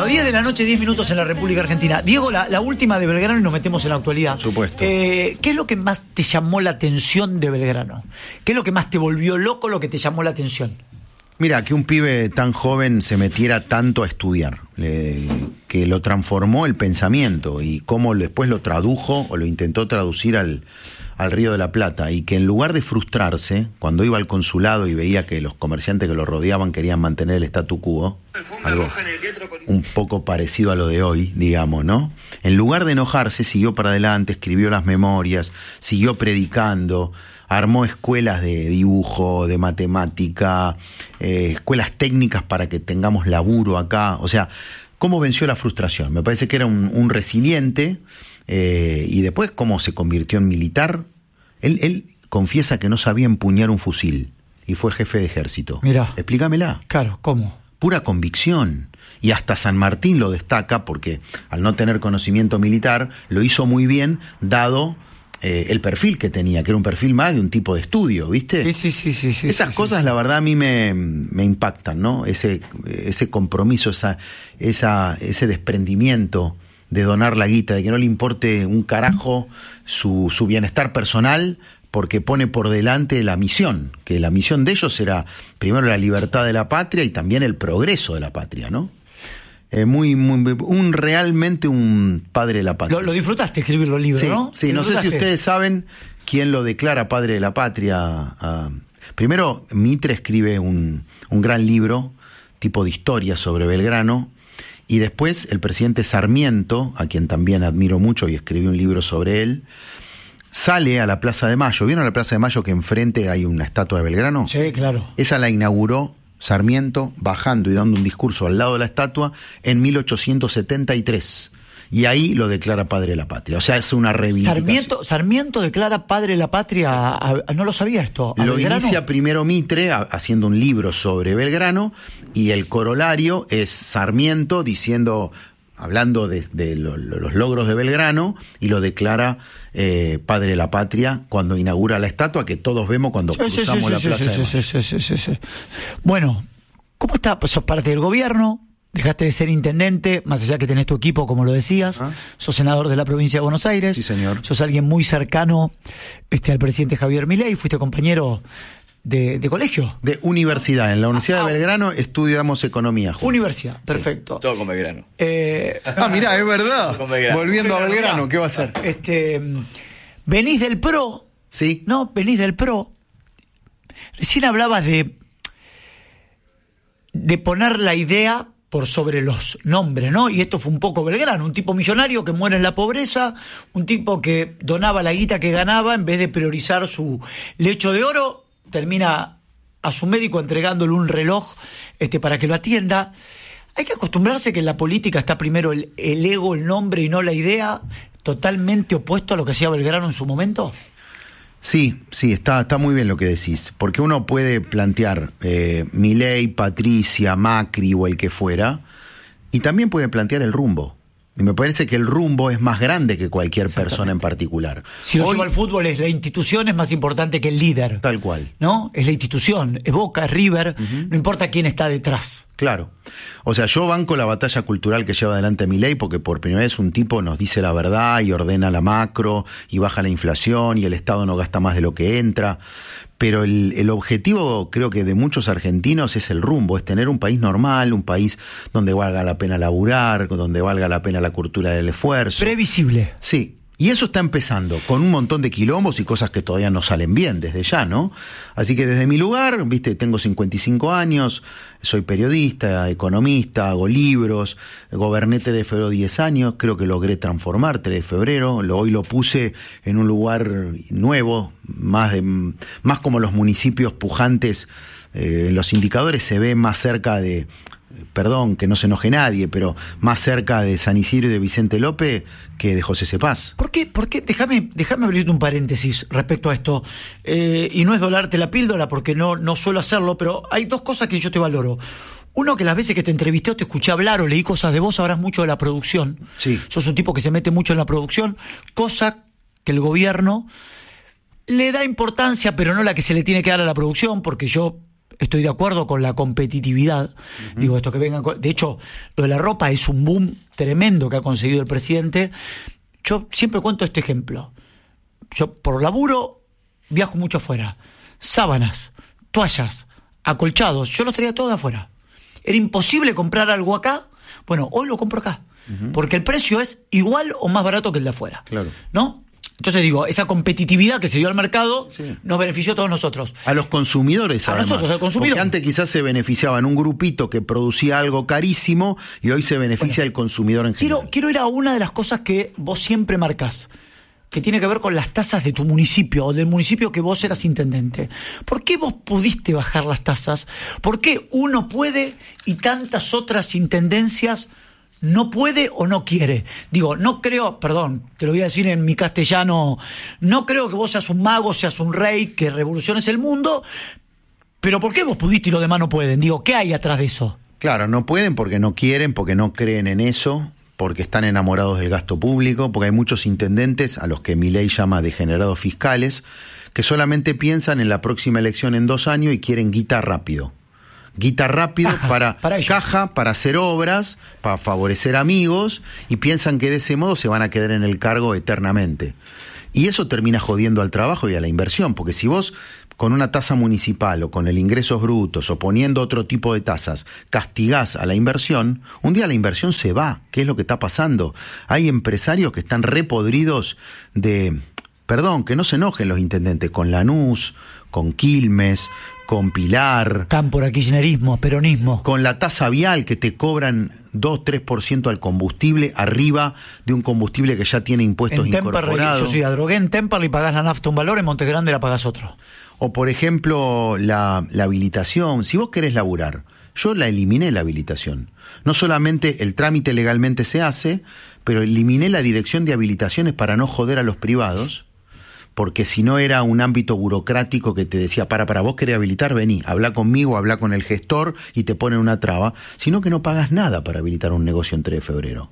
10 de la noche, 10 minutos en la República Argentina. Diego, la última de Belgrano y nos metemos en la actualidad. Por supuesto. ¿Qué es lo que más te llamó la atención de Belgrano? ¿Qué es lo que más te volvió loco, lo que te llamó la atención? Mira, que un pibe tan joven se metiera tanto a estudiar, que lo transformó el pensamiento y cómo después lo tradujo o lo intentó traducir al Río de la Plata, y que en lugar de frustrarse, cuando iba al consulado y veía que los comerciantes que lo rodeaban querían mantener el statu quo, algo un poco parecido a lo de hoy, digamos, ¿no? En lugar de enojarse, siguió para adelante, escribió las memorias, siguió predicando, armó escuelas de dibujo, de matemática, escuelas técnicas para que tengamos laburo acá. O sea, cómo venció la frustración. Me parece que era un resiliente, y después cómo se convirtió en militar. Él confiesa que no sabía empuñar un fusil y fue jefe de ejército. Mirá. Explícamela. Claro, ¿cómo? Pura convicción. Y hasta San Martín lo destaca porque al no tener conocimiento militar lo hizo muy bien, dado el perfil que tenía, que era un perfil más de un tipo de estudio, ¿viste? Sí. Esas cosas, la verdad, a mí me impactan, ¿no? Ese compromiso, ese desprendimiento de donar la guita, de que no le importe un carajo su bienestar personal, porque pone por delante la misión, que la misión de ellos era primero la libertad de la patria y también el progreso de la patria, ¿no? Realmente un padre de la patria. Lo disfrutaste escribir los libros, sí, ¿no? Sí, no sé si ustedes saben quién lo declara padre de la patria. Primero, Mitre escribe un gran libro, tipo de historia sobre Belgrano, y después el presidente Sarmiento, a quien también admiro mucho y escribió un libro sobre él, sale a la Plaza de Mayo. ¿Vieron la Plaza de Mayo que enfrente hay una estatua de Belgrano? Sí, claro. Esa la inauguró Sarmiento bajando y dando un discurso al lado de la estatua en 1873. Y ahí lo declara padre de la patria. O sea, es una reivindicación. Sarmiento declara padre de la patria. No lo sabía esto. Lo Belgrano inicia primero Mitre haciendo un libro sobre Belgrano, y el corolario es Sarmiento hablando de los logros de Belgrano, y lo declara padre de la patria cuando inaugura la estatua que todos vemos cuando cruzamos la Plaza de Mayo. Sí. Bueno, ¿cómo está? Pues sos parte del gobierno, dejaste de ser intendente, más allá que tenés tu equipo, como lo decías, sos senador de la provincia de Buenos Aires. Sí, señor. Sos alguien muy cercano al presidente Javier Milei, fuiste compañero de colegio. De universidad. En la Universidad de Belgrano estudiamos economía. Universidad, perfecto. Sí, todo con Belgrano. Mirá, es verdad. Volviendo a Belgrano, ¿qué va a ser? Venís del PRO. Sí. No, venís del PRO. Recién hablabas de poner la idea por sobre los nombres, ¿no? Y esto fue un poco Belgrano, un tipo millonario que muere en la pobreza, un tipo que donaba la guita que ganaba en vez de priorizar su lecho de oro, termina a su médico entregándole un reloj para que lo atienda. Hay que acostumbrarse que en la política está primero el ego, el nombre y no la idea, totalmente opuesto a lo que hacía Belgrano en su momento. Sí, está muy bien lo que decís, porque uno puede plantear Milei, Patricia, Macri o el que fuera, y también puede plantear el rumbo. Y me parece que el rumbo es más grande que cualquier persona en particular. Si lo lleva al fútbol, la institución es más importante que el líder. Tal cual. ¿No? Es la institución, es Boca, es River, no importa quién está detrás. Claro. O sea, yo banco la batalla cultural que lleva adelante Milei, porque por primera vez un tipo nos dice la verdad y ordena la macro y baja la inflación y el Estado no gasta más de lo que entra. Pero el objetivo, creo que de muchos argentinos, es el rumbo, es tener un país normal, un país donde valga la pena laburar, donde valga la pena la cultura del esfuerzo. Previsible. Sí. Y eso está empezando, con un montón de quilombos y cosas que todavía no salen bien desde ya, ¿no? Así que desde mi lugar, tengo 55 años, soy periodista, economista, hago libros, goberné 3 de febrero 10 años, creo que logré transformar 3 de febrero, hoy lo puse en un lugar nuevo, más como los municipios pujantes, en los indicadores se ve más cerca de... Perdón, que no se enoje nadie, pero más cerca de San Isidro y de Vicente López que de José Cepaz. ¿Por qué? Déjame abrirte un paréntesis respecto a esto. Y no es dolarte la píldora, porque no suelo hacerlo, pero hay dos cosas que yo te valoro. Uno, que las veces que te entrevisté o te escuché hablar o leí cosas de vos, sabrás mucho de la producción. Sí. Sos un tipo que se mete mucho en la producción, cosa que el gobierno le da importancia, pero no la que se le tiene que dar a la producción, porque yo estoy de acuerdo con la competitividad. Digo, esto que vengan. De hecho, lo de la ropa es un boom tremendo que ha conseguido el presidente. Yo siempre cuento este ejemplo. Yo, por laburo, viajo mucho afuera. Sábanas, toallas, acolchados, yo los traía todos de afuera. Era imposible comprar algo acá. Bueno, hoy lo compro acá. Porque el precio es igual o más barato que el de afuera. Claro. ¿No? Entonces digo, esa competitividad que se dio al mercado nos benefició a todos nosotros. A los consumidores, además. A nosotros, al consumidor. Porque antes quizás se beneficiaban un grupito que producía algo carísimo y hoy se beneficia el consumidor en general. Quiero ir a una de las cosas que vos siempre marcás, que tiene que ver con las tasas de tu municipio o del municipio que vos eras intendente. ¿Por qué vos pudiste bajar las tasas? ¿Por qué uno puede y tantas otras intendencias no puede o no quiere? Digo, no creo, perdón, te lo voy a decir en mi castellano, no creo que vos seas un mago, seas un rey, que revoluciones el mundo, pero ¿por qué vos pudiste y los demás no pueden? Digo, ¿qué hay atrás de eso? Claro, no pueden porque no quieren, porque no creen en eso, porque están enamorados del gasto público, porque hay muchos intendentes a los que Milei llama degenerados fiscales, que solamente piensan en la próxima elección en 2 años y quieren guita rápido. Guita rápido para caja, para hacer obras, para favorecer amigos, y piensan que de ese modo se van a quedar en el cargo eternamente. Y eso termina jodiendo al trabajo y a la inversión, porque si vos con una tasa municipal o con el ingresos brutos o poniendo otro tipo de tasas castigás a la inversión, un día la inversión se va. ¿Qué es lo que está pasando? Hay empresarios que están repodridos de... Perdón, que no se enojen los intendentes, con Lanús, con Quilmes, con Pilar. Cámpora, kirchnerismo, peronismo. Con la tasa vial que te cobran 2-3% al combustible, arriba de un combustible que ya tiene impuestos incorporados. Yo soy adrogué en Temperley, pagás la nafta un valor, en Monte Grande la pagás otro. O por ejemplo, la habilitación. Si vos querés laburar, yo la eliminé la habilitación. No solamente el trámite legalmente se hace, pero eliminé la dirección de habilitaciones para no joder a los privados, porque si no era un ámbito burocrático que te decía, para vos querés habilitar, vení, habla conmigo, habla con el gestor y te ponen una traba, sino que no pagas nada para habilitar un negocio en 3 de febrero.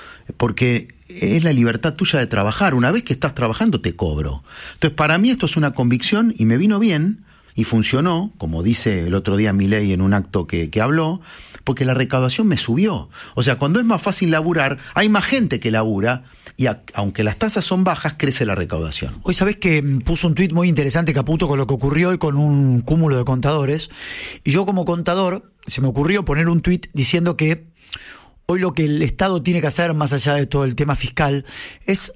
Porque es la libertad tuya de trabajar. Una vez que estás trabajando, te cobro. Entonces, para mí esto es una convicción y me vino bien y funcionó, como dice el otro día Milei en un acto que habló, porque la recaudación me subió. O sea, cuando es más fácil laburar, hay más gente que labura y aunque las tasas son bajas, crece la recaudación. Hoy sabés que puso un tuit muy interesante Caputo con lo que ocurrió hoy con un cúmulo de contadores, y yo como contador se me ocurrió poner un tuit diciendo que hoy lo que el Estado tiene que hacer, más allá de todo el tema fiscal, es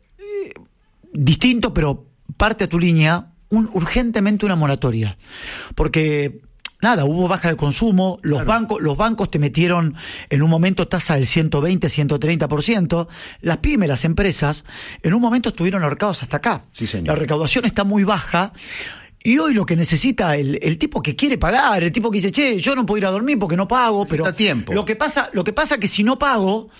distinto, pero parte a tu línea, urgentemente una moratoria. Porque nada, hubo baja de consumo, los bancos te metieron en un momento tasa del 120, 130%, las pymes, las empresas, en un momento estuvieron ahorcados hasta acá. Sí, señor. La recaudación está muy baja. Y hoy lo que necesita el tipo que quiere pagar, el tipo que dice, che, yo no puedo ir a dormir porque no pago, pero tiempo. Lo que pasa es que si no pago,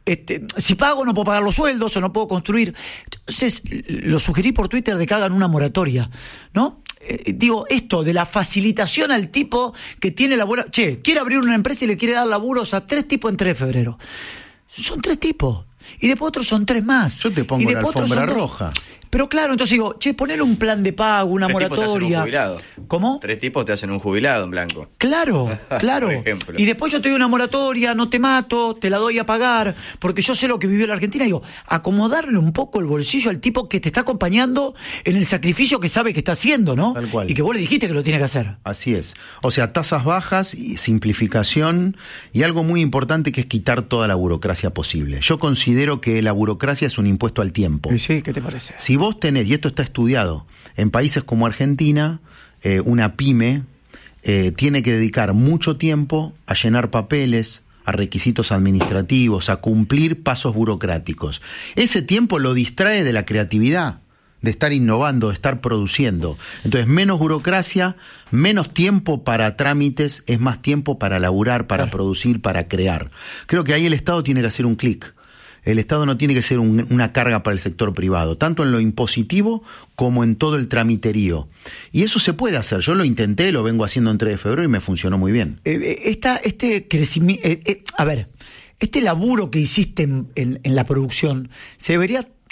si pago no puedo pagar los sueldos o no puedo construir. Entonces, lo sugerí por Twitter de que hagan una moratoria, ¿no? Digo, esto de la facilitación al tipo que tiene laburo, quiere abrir una empresa y le quiere dar laburos a 3 tipos en 3 de febrero. Son 3 tipos. Y después otros son 3 más. Yo te pongo la alfombra roja. Pero claro, entonces digo, ponele un plan de pago, una 3 moratoria. tipos te hacen un jubilado. ¿Cómo? 3 tipos te hacen un jubilado en blanco. Claro. Por ejemplo. Y después yo te doy una moratoria, no te mato, te la doy a pagar, porque yo sé lo que vivió la Argentina. Digo, acomodarle un poco el bolsillo al tipo que te está acompañando en el sacrificio que sabe que está haciendo, ¿no? Tal cual. Y que vos le dijiste que lo tiene que hacer. Así es. O sea, tasas bajas y simplificación, y algo muy importante que es quitar toda la burocracia posible. Yo considero que la burocracia es un impuesto al tiempo. Sí, ¿qué te parece? Si vos tenés, y esto está estudiado, en países como Argentina, una pyme tiene que dedicar mucho tiempo a llenar papeles, a requisitos administrativos, a cumplir pasos burocráticos. Ese tiempo lo distrae de la creatividad, de estar innovando, de estar produciendo. Entonces, menos burocracia, menos tiempo para trámites, es más tiempo para laburar, para producir, para crear. Creo que ahí el Estado tiene que hacer un clic. El Estado no tiene que ser una carga para el sector privado, tanto en lo impositivo como en todo el tramiterío. Y eso se puede hacer. Yo lo intenté, lo vengo haciendo en 3 de febrero y me funcionó muy bien. Este crecimiento, este laburo que hiciste en la producción, se debería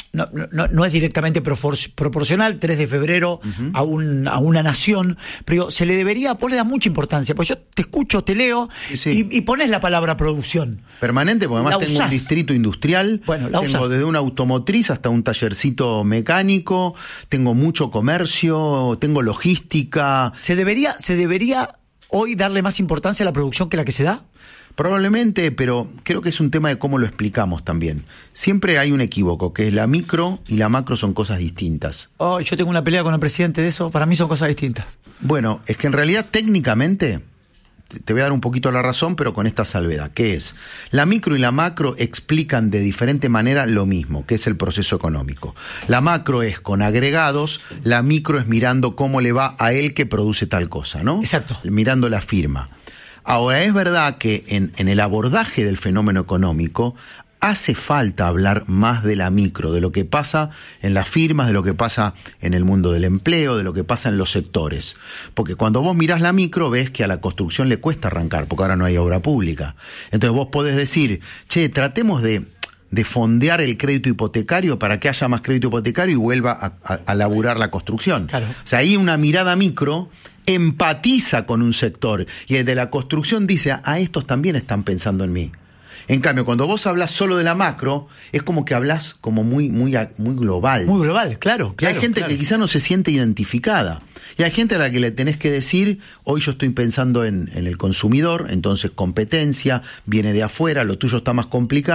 no es directamente proporcional, 3 de febrero a una nación, pero se le debería, vos le das mucha importancia, porque yo te escucho, te leo, y pones la palabra producción. Permanente, porque además tengo un distrito industrial, tengo desde una automotriz hasta un tallercito mecánico, tengo mucho comercio, tengo logística. ¿Se debería hoy darle más importancia a la producción que la que se da? Probablemente, pero creo que es un tema de cómo lo explicamos también. Siempre hay un equívoco, que es la micro y la macro son cosas distintas. Yo tengo una pelea con el presidente de eso, para mí son cosas distintas. Bueno, es que en realidad técnicamente, te voy a dar un poquito la razón, pero con esta salvedad, que es, la micro y la macro explican de diferente manera lo mismo, que es el proceso económico. La macro es con agregados, la micro es mirando cómo le va a él que produce tal cosa, ¿no? Exacto. Mirando la firma. Ahora, es verdad que en el abordaje del fenómeno económico hace falta hablar más de la micro, de lo que pasa en las firmas, de lo que pasa en el mundo del empleo, de lo que pasa en los sectores. Porque cuando vos mirás la micro, ves que a la construcción le cuesta arrancar, porque ahora no hay obra pública. Entonces vos podés decir, tratemos de fondear el crédito hipotecario para que haya más crédito hipotecario y vuelva a laburar la construcción. Claro. O sea, ahí una mirada micro empatiza con un sector y el de la construcción dice, estos también están pensando en mí. En cambio, cuando vos hablas solo de la macro, es como que hablas como muy global. Muy global, claro. Y hay gente que quizá no se siente identificada. Y hay gente a la que le tenés que decir, hoy yo estoy pensando en el consumidor, entonces competencia, viene de afuera, lo tuyo está más complicado.